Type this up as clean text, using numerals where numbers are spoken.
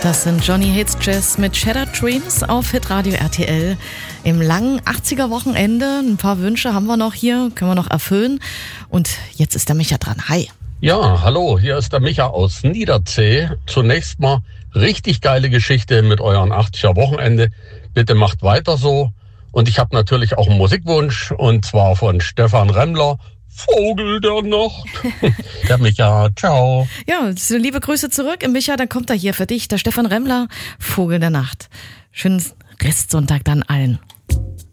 Das sind Johnny Hates Jazz mit Shattered Dreams auf Hitradio RTL. Im langen 80er-Wochenende. Ein paar Wünsche haben wir noch hier, können wir noch erfüllen. Und jetzt ist der Micha dran. Hi. Ja, hallo, hier ist der Micha aus Niederzeh. Zunächst mal richtig geile Geschichte mit euren 80er-Wochenende. Bitte macht weiter so. Und ich habe natürlich auch einen Musikwunsch, und zwar von Stefan Remmler. Vogel der Nacht. Der Micha, ciao. Ja, liebe Grüße zurück. Im Micha, dann kommt er hier für dich, der Stefan Remmler, Vogel der Nacht. Schönen Restsonntag dann allen.